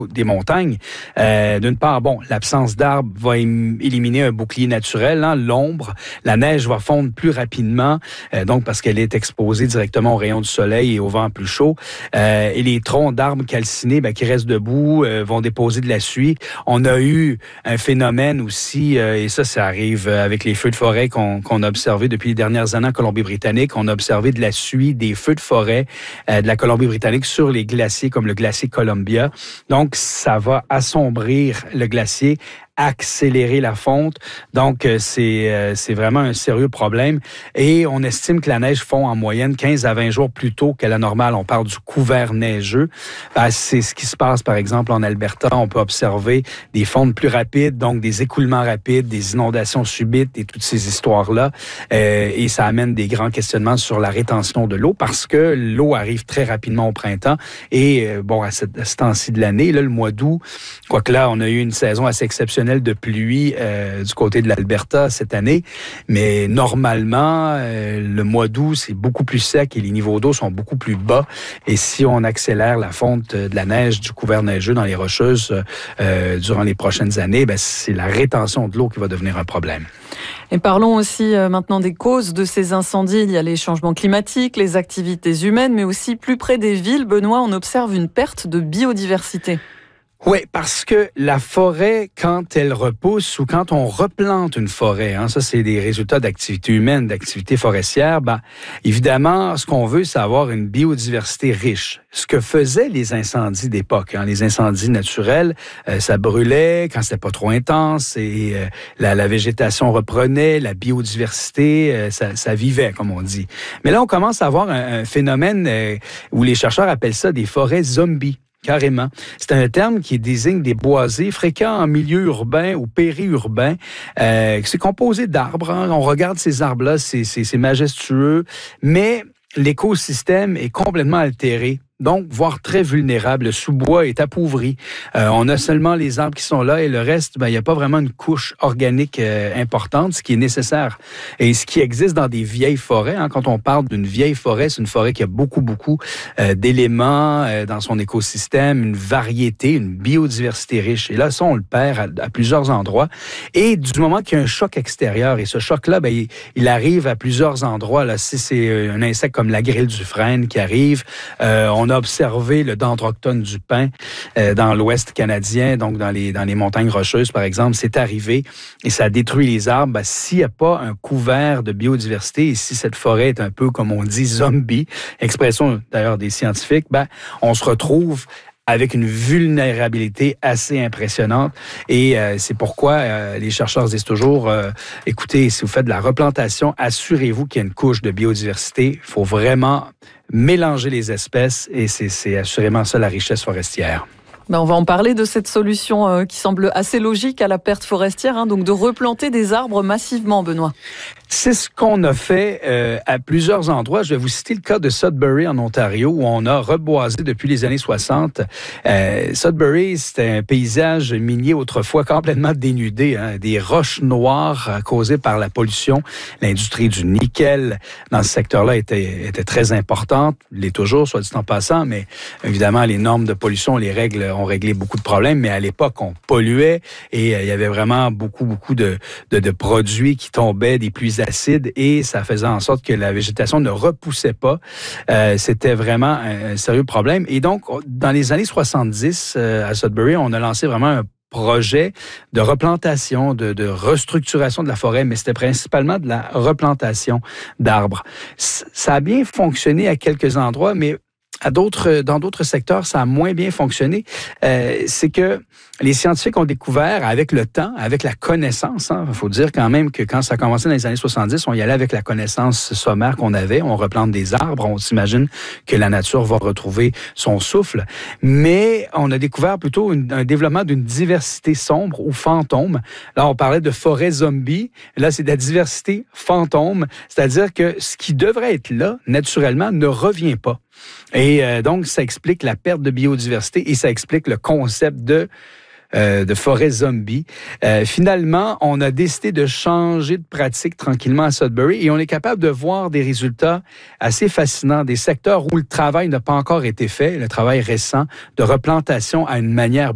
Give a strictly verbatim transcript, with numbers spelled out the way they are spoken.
des montagnes. Euh, d'une part, bon, l'absence d'arbres va é- éliminer un bouclier naturel, hein, l'ombre. La neige va fondre plus rapidement, euh, donc parce qu'elle est exposée directement aux rayons du soleil et au vent plus chaud. Euh, et les troncs d'arbres calcinés ben, qui restent debout euh, vont déposer de la suie. On a eu un phénomène aussi, euh, et ça, ça arrive avec les feux de forêt qu'on, qu'on a observés depuis les dernières années en Colombie-Britannique. On a observé de la suie, des feux de forêt euh, de la Colombie-Britannique sur les glaciers comme le glacier Columbia. Donc, ça va assombrir le glacier, accélérer la fonte. Donc, euh, c'est, euh, c'est vraiment un sérieux problème. Et on estime que la neige fond en moyenne quinze à vingt jours plus tôt qu'à la normale. On parle du couvert neigeux. Ben, c'est ce qui se passe, par exemple, en Alberta. On peut observer des fontes plus rapides, donc des écoulements rapides, des inondations subites et toutes ces histoires-là. Euh, et ça amène des grands questionnements sur la rétention de l'eau parce que l'eau arrive très rapidement au printemps. Et, euh, bon, à ce, à ce temps-ci de l'année, là, le mois d'août, quoique là, on a eu une saison assez exceptionnelle de pluie euh, du côté de l'Alberta cette année, mais normalement, euh, le mois d'août, c'est beaucoup plus sec et les niveaux d'eau sont beaucoup plus bas. Et si on accélère la fonte de la neige, du couvert neigeux dans les Rocheuses euh, durant les prochaines années, ben, c'est la rétention de l'eau qui va devenir un problème. Et parlons aussi euh, maintenant des causes de ces incendies. Il y a les changements climatiques, les activités humaines, mais aussi plus près des villes, Benoît, on observe une perte de biodiversité. Oui, parce que la forêt, quand elle repousse ou quand on replante une forêt, hein, ça c'est des résultats d'activités humaines, d'activités forestières, ben, évidemment, ce qu'on veut, c'est avoir une biodiversité riche. Ce que faisaient les incendies d'époque, hein, les incendies naturels, euh, ça brûlait quand c'était pas trop intense et euh, la, la végétation reprenait, la biodiversité, euh, ça, ça vivait, comme on dit. Mais là, on commence à avoir un, un phénomène euh, où les chercheurs appellent ça des forêts zombies. Carrément. C'est un terme qui désigne des boisés fréquents en milieu urbain ou périurbain. Euh, c'est composé d'arbres. Hein. On regarde ces arbres-là, c'est, c'est, c'est majestueux, mais l'écosystème est complètement altéré. Donc, voire très vulnérable. Le sous-bois est appauvri. Euh, on a seulement les arbres qui sont là et le reste, ben, il n'y a pas vraiment une couche organique euh, importante, ce qui est nécessaire. Et ce qui existe dans des vieilles forêts, hein, quand on parle d'une vieille forêt, c'est une forêt qui a beaucoup, beaucoup euh, d'éléments euh, dans son écosystème, une variété, une biodiversité riche. Et là, ça, on le perd à, à plusieurs endroits. Et du moment qu'il y a un choc extérieur, et ce choc-là, ben, il, il arrive à plusieurs endroits. Là, si c'est un insecte comme la grille du frêne qui arrive, euh, on a observé le dendroctone du pin euh, dans l'ouest canadien, donc dans les, dans les montagnes rocheuses, par exemple. C'est arrivé et ça détruit les arbres. Ben, s'il n'y a pas un couvert de biodiversité et si cette forêt est un peu, comme on dit, zombie, expression d'ailleurs des scientifiques, ben, on se retrouve avec une vulnérabilité assez impressionnante. Et euh, c'est pourquoi euh, les chercheurs disent toujours, euh, écoutez, si vous faites de la replantation, assurez-vous qu'il y a une couche de biodiversité. Il faut vraiment mélanger les espèces et c'est, c'est assurément ça la richesse forestière. Ben on va en parler de cette solution euh, qui semble assez logique à la perte forestière, hein, donc de replanter des arbres massivement, Benoît. C'est ce qu'on a fait euh, à plusieurs endroits. Je vais vous citer le cas de Sudbury en Ontario où on a reboisé depuis les années soixante. Euh, Sudbury, c'était un paysage minier autrefois complètement dénudé, hein, des roches noires causées par la pollution. L'industrie du nickel dans ce secteur-là était, était très importante, l'est toujours, soit dit en passant, mais évidemment, les normes de pollution, les règles ont réglé beaucoup de problèmes, mais à l'époque, on polluait et euh, il y avait vraiment beaucoup, beaucoup de, de, de produits qui tombaient, des pluies acides et ça faisait en sorte que la végétation ne repoussait pas. Euh, c'était vraiment un, un sérieux problème. Et donc, dans les années soixante-dix, euh, à Sudbury, on a lancé vraiment un projet de replantation, de, de restructuration de la forêt, mais c'était principalement de la replantation d'arbres. C- ça a bien fonctionné à quelques endroits, mais à d'autres, dans d'autres secteurs, ça a moins bien fonctionné. Euh, c'est que les scientifiques ont découvert avec le temps, avec la connaissance, hein, il faut dire quand même que quand ça a commencé dans les années soixante-dix, on y allait avec la connaissance sommaire qu'on avait, on replante des arbres, on s'imagine que la nature va retrouver son souffle, mais on a découvert plutôt une, un développement d'une diversité sombre ou fantôme. Là, on parlait de forêt zombie, là, c'est de la diversité fantôme, c'est-à-dire que ce qui devrait être là, naturellement, ne revient pas. Et euh, donc, ça explique la perte de biodiversité et ça explique le concept de Euh, de forêt zombie. Euh, finalement, on a décidé de changer de pratique tranquillement à Sudbury et on est capable de voir des résultats assez fascinants, des secteurs où le travail n'a pas encore été fait, le travail récent de replantation à une manière